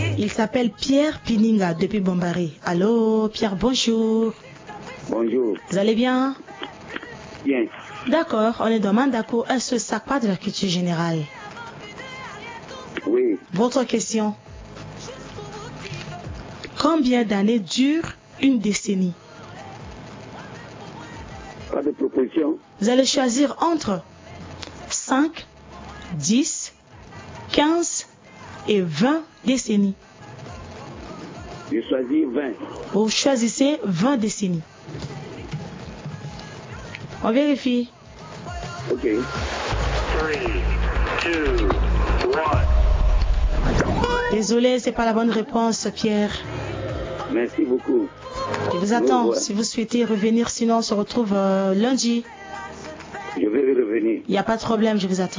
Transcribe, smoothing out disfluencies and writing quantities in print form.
Il s'appelle Pierre Pininga depuis Bombari. Allô, Pierre, bonjour. Bonjour. Vous allez bien? Bien. D'accord, on est dans Mandako, un seul sac, pas de la culture générale. Oui. Votre question. Combien d'années dure une décennie? Pas de proposition. Vous allez choisir entre 5, 10, 15 et 20 décennies. Je choisis 20. Vous choisissez 20 décennies. On vérifie. Ok. 3, 2, 1. Désolé, c'est pas la bonne réponse, Pierre. Merci beaucoup. Je vous attends si vous souhaitez revenir, sinon on se retrouve lundi. Je vais revenir. Il n'y a pas de problème, je vous attends.